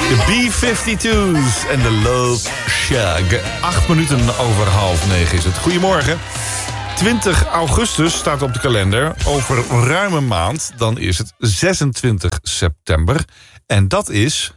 De B-52's en de Love Shag. 8 minuten over 8:30 is het. Goedemorgen. 20 augustus staat op de kalender. Over ruim een maand, dan is het 26 september. En dat is,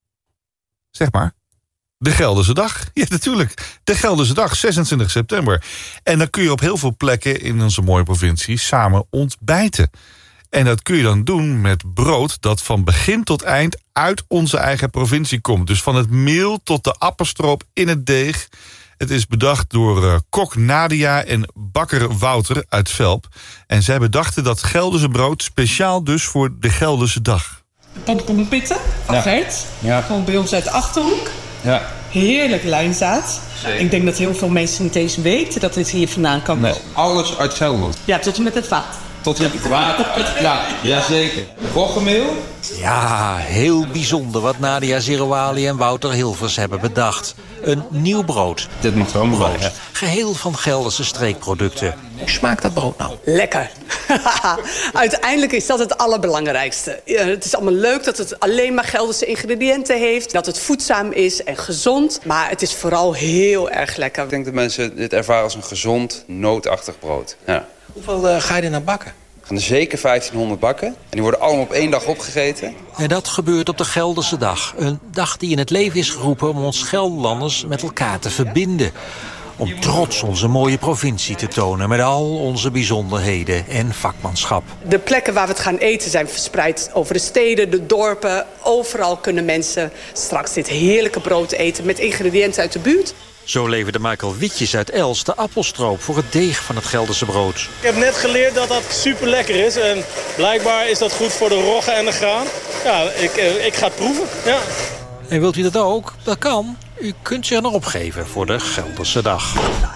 zeg maar, de Gelderse Dag. Ja, natuurlijk. De Gelderse Dag, 26 september. En dan kun je op heel veel plekken in onze mooie provincie samen ontbijten. En dat kun je dan doen met brood dat van begin tot eind uit onze eigen provincie komt. Dus van het meel tot de appelstroop in het deeg. Het is bedacht door kok Nadia en bakker Wouter uit Velp. En zij bedachten dat Gelderse brood speciaal dus voor de Gelderse Dag. Komkommerpitten van Gert. Ja. Gewoon bij ons uit de Achterhoek. Ja. Heerlijk lijnzaad. Zeker. Ik denk dat heel veel mensen niet eens weten dat dit hier vandaan kan komen. Nee, alles uit Gelderland. Ja, tot en met het vaat. Tot het water. Ja, zeker. Roggemeel? Ja, heel bijzonder wat Nadia Zerouali en Wouter Hilvers hebben bedacht. Een nieuw brood. Dit moet gewoon brood. Ja. Geheel van Gelderse streekproducten. Hoe smaakt dat brood nou? Lekker. Uiteindelijk is dat het allerbelangrijkste. Het is allemaal leuk dat het alleen maar Gelderse ingrediënten heeft. Dat het voedzaam is en gezond. Maar het is vooral heel erg lekker. Ik denk dat mensen dit ervaren als een gezond, nootachtig brood. Ja. Hoeveel ga je er nou bakken? We gaan er zeker 1500 bakken. En die worden allemaal op 1 dag opgegeten. En dat gebeurt op de Gelderse Dag. Een dag die in het leven is geroepen om ons Gelderlanders met elkaar te verbinden. Om trots onze mooie provincie te tonen met al onze bijzonderheden en vakmanschap. De plekken waar we het gaan eten zijn verspreid over de steden, de dorpen. Overal kunnen mensen straks dit heerlijke brood eten met ingrediënten uit de buurt. Zo leverde Michael Wietjes uit Els de appelstroop voor het deeg van het Gelderse brood. Ik heb net geleerd dat dat super lekker is. En blijkbaar is dat goed voor de rogge en de graan. Ja, ik ga het proeven. Ja. En wilt u dat ook? Dat kan. U kunt zich nog opgeven voor de Gelderse Dag.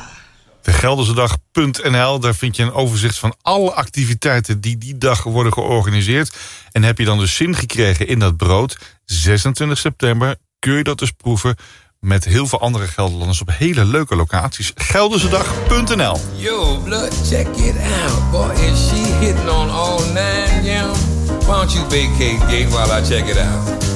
De Geldersedag.nl, daar vind je een overzicht van alle activiteiten die die dag worden georganiseerd. En heb je dan dus zin gekregen in dat brood, 26 september kun je dat dus proeven met heel veel andere Gelderlanders op hele leuke locaties. Geldersedag.nl. Yo, blood, check it out. Boy, is she hitting on all 9, yeah? Why don't you vacate gate while I check it out?